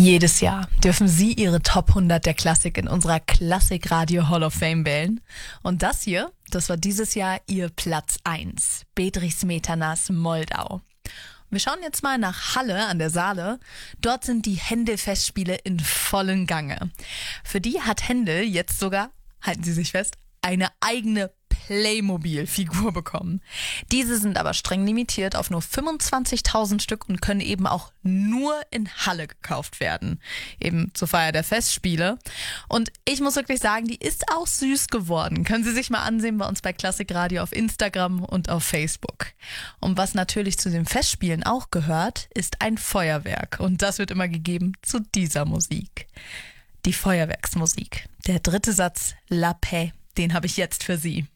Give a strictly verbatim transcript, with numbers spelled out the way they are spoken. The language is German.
Jedes Jahr dürfen Sie Ihre Top hundert der Klassik in unserer Klassikradio Hall of Fame wählen. Und das hier, das war dieses Jahr Ihr Platz eins, Bedřich Smetanas Moldau. Wir schauen jetzt mal nach Halle an der Saale. Dort sind die Händel-Festspiele in vollem Gange. Für die hat Händel jetzt sogar, halten Sie sich fest, eine eigene Playmobil-Figur bekommen. Diese sind aber streng limitiert auf nur fünfundzwanzigtausend Stück und können eben auch nur in Halle gekauft werden. Eben zur Feier der Festspiele. Und ich muss wirklich sagen, die ist auch süß geworden. Können Sie sich mal ansehen bei uns bei Klassikradio auf Instagram und auf Facebook. Und was natürlich zu den Festspielen auch gehört, ist ein Feuerwerk. Und das wird immer gegeben zu dieser Musik. Die Feuerwerksmusik. Der dritte Satz, La Paix, den habe ich jetzt für Sie.